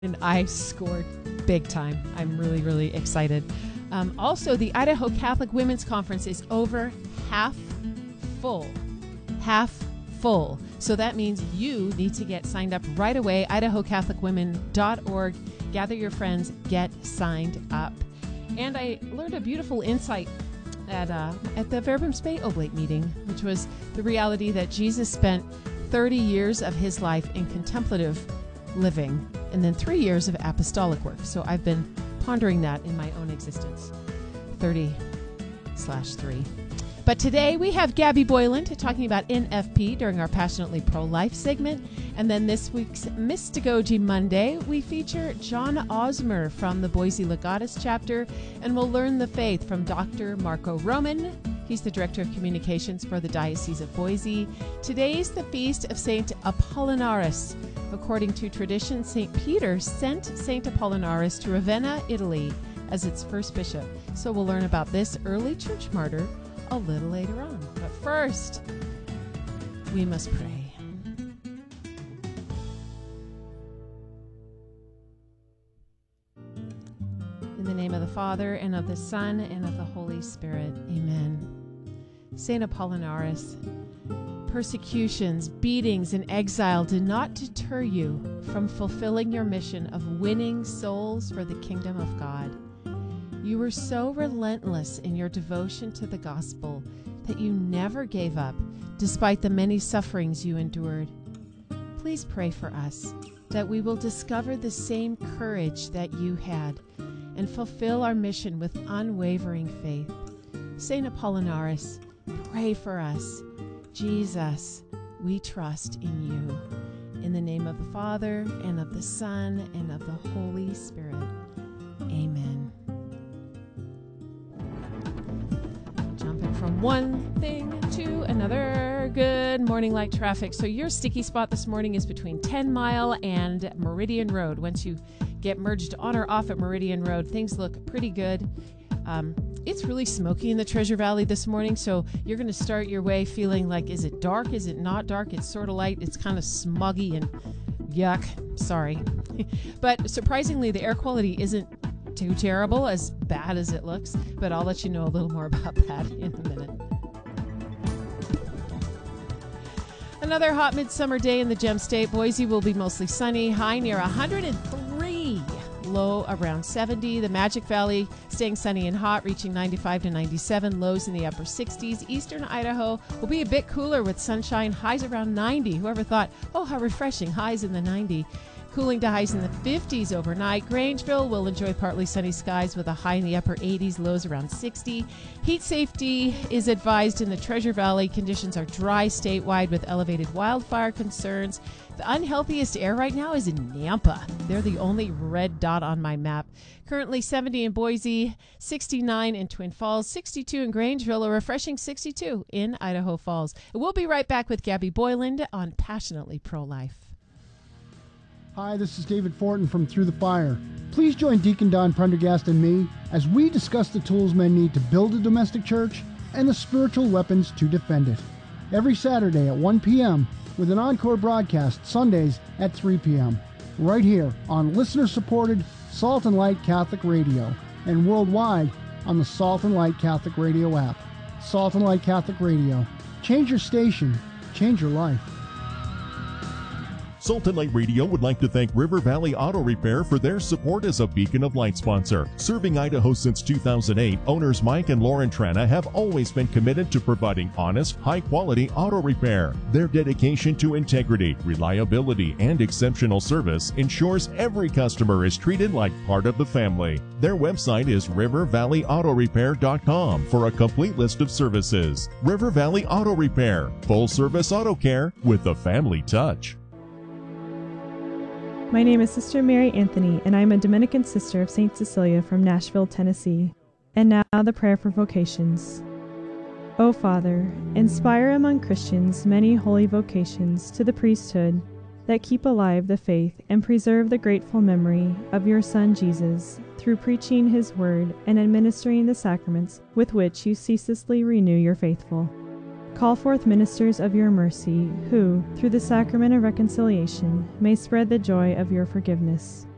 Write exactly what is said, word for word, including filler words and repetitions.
And I scored big time. I'm really, really excited. Um, also, the Idaho Catholic Women's Conference is over half full. Half full. So that means you need to get signed up right away. idaho catholic women dot org. Gather your friends. Get signed up. And I learned a beautiful insight at uh, at the Verbum Spei Oblate meeting, which was the reality that Jesus spent thirty years of his life in contemplative living and then three years of apostolic work. So I've been pondering that in my own existence. thirty slash three. But today we have Gabby Boyland talking about N F P during our Passionately Pro-Life segment. And then this week's Mystagogy Monday, we feature John Osmer from the Boise Legatus chapter, and we'll learn the faith from Doctor Marco Roman. He's the Director of Communications for the Diocese of Boise. Today's the feast of Saint Apollinaris. According to tradition, Saint Peter sent Saint Apollinaris to Ravenna, Italy, as its first bishop. So we'll learn about this early church martyr a little later on. But first, we must pray. In the name of the Father, and of the Son, and of the Holy Spirit. Amen. Saint Apollinaris, persecutions, beatings, and exile did not deter you from fulfilling your mission of winning souls for the kingdom of God. You were so relentless in your devotion to the gospel that you never gave up, despite the many sufferings you endured. Please pray for us that we will discover the same courage that you had and fulfill our mission with unwavering faith. Saint Apollinaris, pray for us. Jesus, we trust in you. In the name of the Father, and of the Son, and of the Holy Spirit. Amen. Jumping from one thing to another. Good morning, light traffic. So your sticky spot this morning is between ten Mile and Meridian Road. Once you get merged on or off at Meridian Road, things look pretty good. Um, it's really smoky in the Treasure Valley this morning, so you're going to start your way feeling like, is it dark? Is it not dark? It's sort of light. It's kind of smoggy and yuck. Sorry. But surprisingly, the air quality isn't too terrible, as bad as it looks, but I'll let you know a little more about that in a minute. Another hot midsummer day in the Gem State. Boise will be mostly sunny, high near one hundred three, low around seventy. The Magic Valley staying sunny and hot, reaching ninety-five to ninety-seven, lows in the upper sixties. Eastern Idaho will be a bit cooler with sunshine, highs around ninety. Whoever thought, oh, how refreshing, highs in the ninety. Cooling to highs in the fifties overnight. Grangeville will enjoy partly sunny skies with a high in the upper eighties, lows around sixty. Heat safety is advised in the Treasure Valley. Conditions are dry statewide with elevated wildfire concerns. The unhealthiest air right now is in Nampa. They're the only red dot on my map. Currently seventy in Boise, sixty-nine in Twin Falls, sixty-two in Grangeville, a refreshing sixty-two in Idaho Falls. We'll be right back with Gabby Boyland on Passionately Pro-Life. Hi, this is David Fortin from Through the Fire. Please join Deacon Don Prendergast and me as we discuss the tools men need to build a domestic church and the spiritual weapons to defend it. Every Saturday at one p.m. with an encore broadcast Sundays at three p.m. right here on listener-supported Salt and Light Catholic Radio and worldwide on the Salt and Light Catholic Radio app. Salt and Light Catholic Radio. Change your station. Change your life. Salt and Light Radio would like to thank River Valley Auto Repair for their support as a Beacon of Light sponsor. Serving Idaho since two thousand eight, owners Mike and Lauren Trana have always been committed to providing honest, high-quality auto repair. Their dedication to integrity, reliability, and exceptional service ensures every customer is treated like part of the family. Their website is river valley auto repair dot com for a complete list of services. River Valley Auto Repair, full-service auto care with the family touch. My name is Sister Mary Anthony, and I am a Dominican sister of Saint Cecilia from Nashville, Tennessee. And now the prayer for vocations. O Father, inspire among Christians many holy vocations to the priesthood that keep alive the faith and preserve the grateful memory of your Son Jesus through preaching his word and administering the sacraments with which you ceaselessly renew your faithful. Call forth ministers of your mercy, who, through the sacrament of reconciliation, may spread the joy of your forgiveness.